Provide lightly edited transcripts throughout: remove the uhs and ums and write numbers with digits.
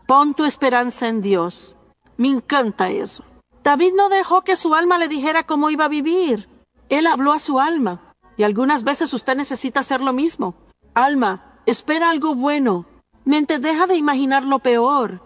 Pon tu esperanza en Dios. Me encanta eso. David no dejó que su alma le dijera cómo iba a vivir. Él habló a su alma. Y algunas veces usted necesita hacer lo mismo. Alma, espera algo bueno. Mente, deja de imaginar lo peor.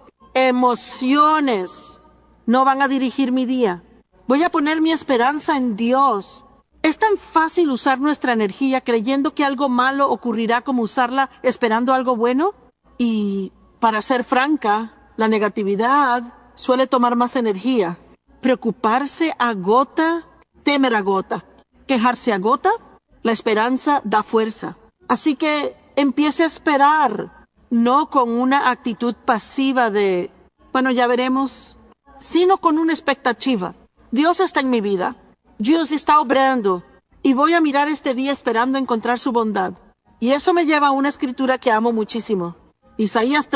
Emociones no van a dirigir mi día. Voy a poner mi esperanza en Dios. Es tan fácil usar nuestra energía creyendo que algo malo ocurrirá como usarla esperando algo bueno. Y, para ser franca, la negatividad suele tomar más energía. Preocuparse agota, temer agota. Quejarse agota, la esperanza da fuerza. Así que empiece a esperar, no con una actitud pasiva de, bueno, ya veremos, sino con una expectativa. Dios está en mi vida. Dios está obrando. Y voy a mirar este día esperando encontrar su bondad. Y eso me lleva a una escritura que amo muchísimo. Isaías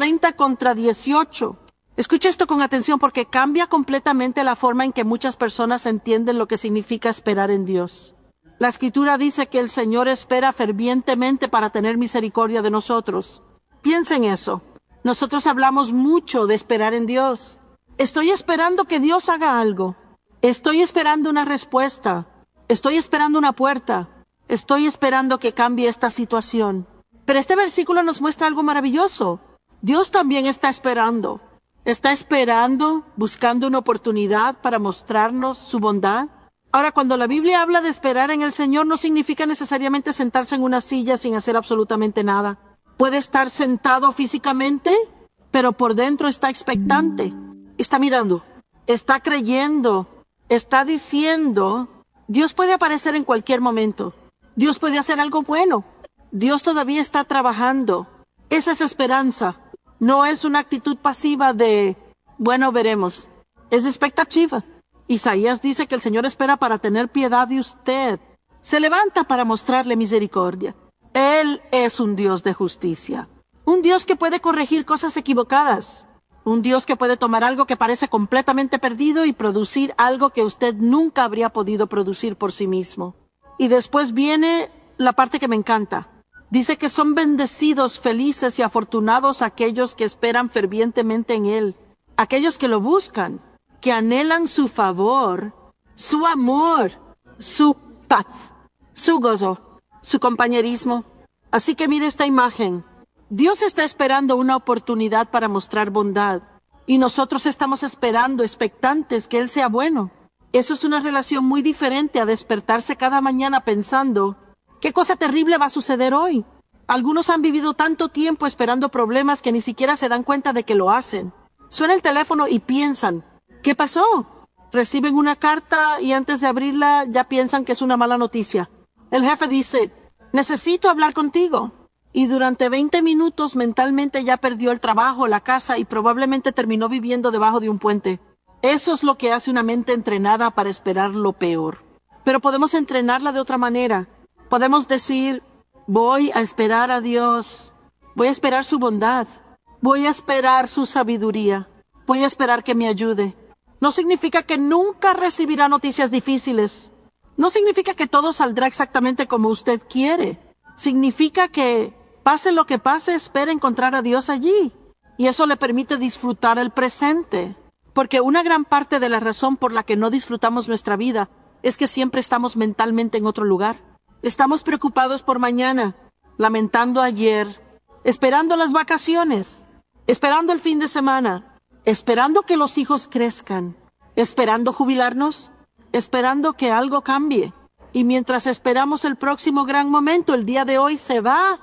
30:18. Escucha esto con atención porque cambia completamente la forma en que muchas personas entienden lo que significa esperar en Dios. La escritura dice que el Señor espera fervientemente para tener misericordia de nosotros. Piensa en eso. Nosotros hablamos mucho de esperar en Dios. Estoy esperando que Dios haga algo. Estoy esperando una respuesta. Estoy esperando una puerta. Estoy esperando que cambie esta situación. Pero este versículo nos muestra algo maravilloso. Dios también está esperando. Está esperando, buscando una oportunidad para mostrarnos su bondad. Ahora, cuando la Biblia habla de esperar en el Señor, no significa necesariamente sentarse en una silla sin hacer absolutamente nada. Puede estar sentado físicamente, pero por dentro está expectante. Está mirando, está creyendo, está diciendo. Dios puede aparecer en cualquier momento. Dios puede hacer algo bueno. Dios todavía está trabajando. Esa es esperanza. No es una actitud pasiva de, bueno, veremos. Es expectativa. Isaías dice que el Señor espera para tener piedad de usted. Se levanta para mostrarle misericordia. Él es un Dios de justicia. Un Dios que puede corregir cosas equivocadas. Un Dios que puede tomar algo que parece completamente perdido y producir algo que usted nunca habría podido producir por sí mismo. Y después viene la parte que me encanta. Dice que son bendecidos, felices y afortunados aquellos que esperan fervientemente en Él. Aquellos que lo buscan, que anhelan su favor, su amor, su paz, su gozo, su compañerismo. Así que mire esta imagen. Dios está esperando una oportunidad para mostrar bondad. Y nosotros estamos esperando, expectantes, que Él sea bueno. Eso es una relación muy diferente a despertarse cada mañana pensando, ¿qué cosa terrible va a suceder hoy? Algunos han vivido tanto tiempo esperando problemas que ni siquiera se dan cuenta de que lo hacen. Suena el teléfono y piensan, ¿qué pasó? Reciben una carta y antes de abrirla ya piensan que es una mala noticia. El jefe dice, necesito hablar contigo. Y durante 20 minutos mentalmente ya perdió el trabajo, la casa y probablemente terminó viviendo debajo de un puente. Eso es lo que hace una mente entrenada para esperar lo peor. Pero podemos entrenarla de otra manera. Podemos decir, voy a esperar a Dios. Voy a esperar su bondad. Voy a esperar su sabiduría. Voy a esperar que me ayude. No significa que nunca recibirá noticias difíciles. No significa que todo saldrá exactamente como usted quiere. Significa que, pase lo que pase, espera encontrar a Dios allí. Y eso le permite disfrutar el presente. Porque una gran parte de la razón por la que no disfrutamos nuestra vida es que siempre estamos mentalmente en otro lugar. Estamos preocupados por mañana, lamentando ayer, esperando las vacaciones, esperando el fin de semana, esperando que los hijos crezcan, esperando jubilarnos, esperando que algo cambie. Y mientras esperamos el próximo gran momento, el día de hoy se va.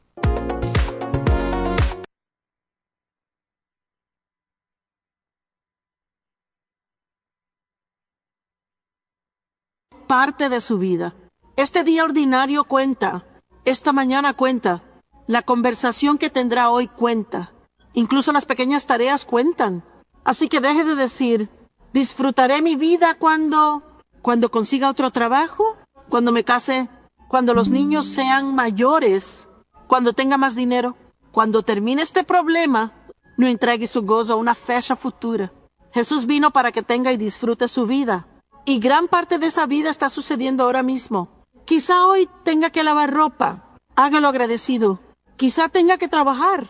Parte de su vida. Este día ordinario cuenta. Esta mañana cuenta. La conversación que tendrá hoy cuenta. Incluso las pequeñas tareas cuentan. Así que deje de decir, disfrutaré mi vida cuando consiga otro trabajo, cuando me case, cuando los niños sean mayores, cuando tenga más dinero. Cuando termine este problema, no entregue su gozo a una fecha futura. Jesús vino para que tenga y disfrute su vida. Y gran parte de esa vida está sucediendo ahora mismo. Quizá hoy tenga que lavar ropa. Hágalo agradecido. Quizá tenga que trabajar.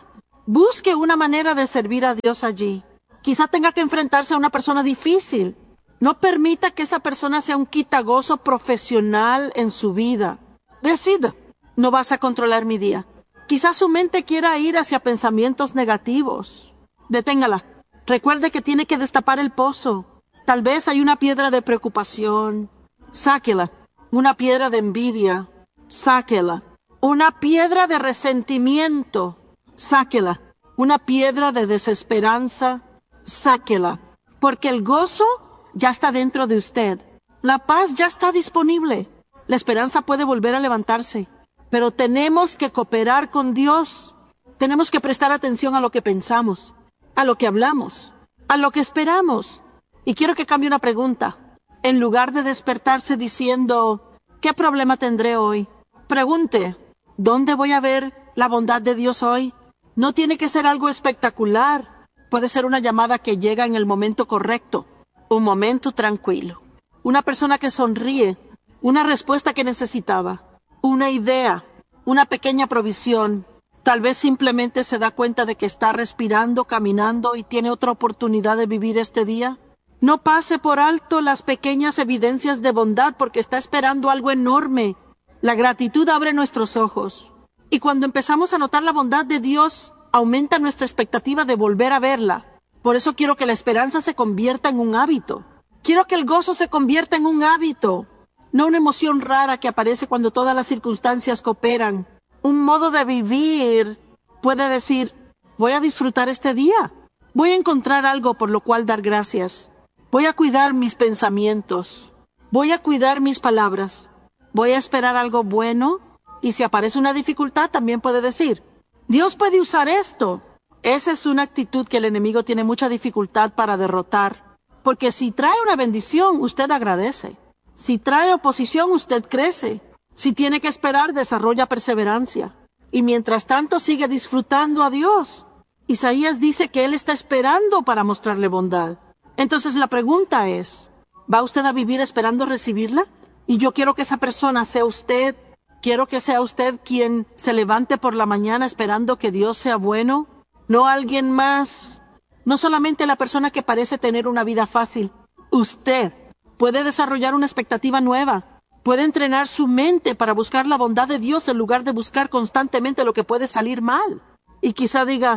Busque una manera de servir a Dios allí. Quizá tenga que enfrentarse a una persona difícil. No permita que esa persona sea un quitagozo profesional en su vida. Decida, no vas a controlar mi día. Quizá su mente quiera ir hacia pensamientos negativos. Deténgala. Recuerde que tiene que destapar el pozo. Tal vez hay una piedra de preocupación. Sáquela. Una piedra de envidia. Sáquela. Una piedra de resentimiento. Sáquela. Una piedra de desesperanza. Sáquela. Porque el gozo ya está dentro de usted. La paz ya está disponible. La esperanza puede volver a levantarse. Pero tenemos que cooperar con Dios. Tenemos que prestar atención a lo que pensamos, a lo que hablamos, a lo que esperamos. Y quiero que cambie una pregunta. En lugar de despertarse diciendo, ¿qué problema tendré hoy? Pregunte, ¿dónde voy a ver la bondad de Dios hoy? No tiene que ser algo espectacular. Puede ser una llamada que llega en el momento correcto. Un momento tranquilo. Una persona que sonríe. Una respuesta que necesitaba. Una idea. Una pequeña provisión. Tal vez simplemente se da cuenta de que está respirando, caminando y tiene otra oportunidad de vivir este día. No pase por alto las pequeñas evidencias de bondad porque está esperando algo enorme. La gratitud abre nuestros ojos. Y cuando empezamos a notar la bondad de Dios, aumenta nuestra expectativa de volver a verla. Por eso quiero que la esperanza se convierta en un hábito. Quiero que el gozo se convierta en un hábito. No una emoción rara que aparece cuando todas las circunstancias cooperan. Un modo de vivir puede decir, voy a disfrutar este día. Voy a encontrar algo por lo cual dar gracias. Voy a cuidar mis pensamientos. Voy a cuidar mis palabras. Voy a esperar algo bueno. Y si aparece una dificultad, también puede decir, Dios puede usar esto. Esa es una actitud que el enemigo tiene mucha dificultad para derrotar. Porque si trae una bendición, usted agradece. Si trae oposición, usted crece. Si tiene que esperar, desarrolla perseverancia. Y mientras tanto sigue disfrutando a Dios. Isaías dice que Él está esperando para mostrarle bondad. Entonces la pregunta es, ¿va usted a vivir esperando recibirla? Y yo quiero que esa persona sea usted. Quiero que sea usted quien se levante por la mañana esperando que Dios sea bueno. No alguien más. No solamente la persona que parece tener una vida fácil. Usted puede desarrollar una expectativa nueva. Puede entrenar su mente para buscar la bondad de Dios en lugar de buscar constantemente lo que puede salir mal. Y quizá diga,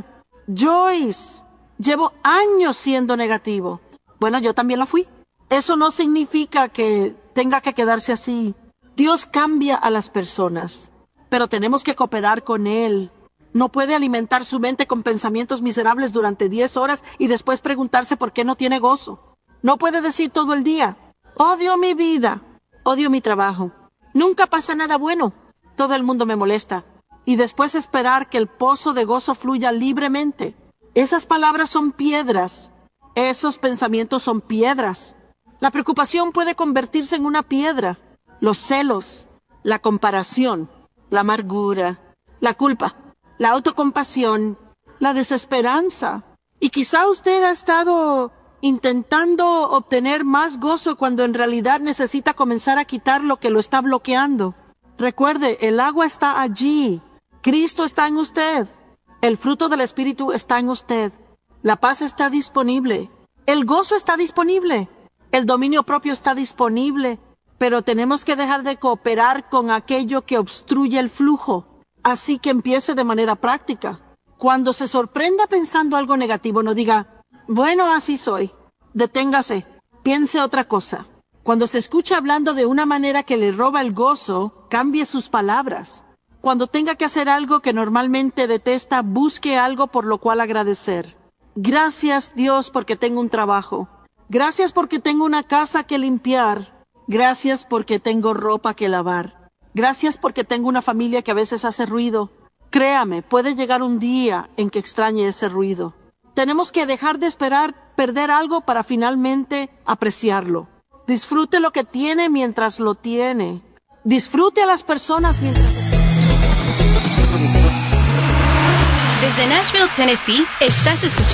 Joyce, llevo años siendo negativo. Bueno, yo también lo fui. Eso no significa que tenga que quedarse así. Dios cambia a las personas, pero tenemos que cooperar con Él. No puede alimentar su mente con pensamientos miserables durante 10 horas y después preguntarse por qué no tiene gozo. No puede decir todo el día, odio mi vida. Odio mi trabajo. Nunca pasa nada bueno. Todo el mundo me molesta. Y después esperar que el pozo de gozo fluya libremente. Esas palabras son piedras. Esos pensamientos son piedras. La preocupación puede convertirse en una piedra. Los celos, la comparación, la amargura, la culpa, la autocompasión, la desesperanza. Y quizá usted ha estado intentando obtener más gozo cuando en realidad necesita comenzar a quitar lo que lo está bloqueando. Recuerde, el agua está allí. Cristo está en usted. El fruto del Espíritu está en usted. La paz está disponible. El gozo está disponible. El dominio propio está disponible. Pero tenemos que dejar de cooperar con aquello que obstruye el flujo. Así que empiece de manera práctica. Cuando se sorprenda pensando algo negativo, no diga, bueno, así soy. Deténgase. Piense otra cosa. Cuando se escucha hablando de una manera que le roba el gozo, cambie sus palabras. Cuando tenga que hacer algo que normalmente detesta, busque algo por lo cual agradecer. Gracias, Dios, porque tengo un trabajo. Gracias porque tengo una casa que limpiar. Gracias porque tengo ropa que lavar. Gracias porque tengo una familia que a veces hace ruido. Créame, puede llegar un día en que extrañe ese ruido. Tenemos que dejar de esperar perder algo para finalmente apreciarlo. Disfrute lo que tiene mientras lo tiene. Disfrute a las personas mientras... Desde Nashville, Tennessee, estás escuchando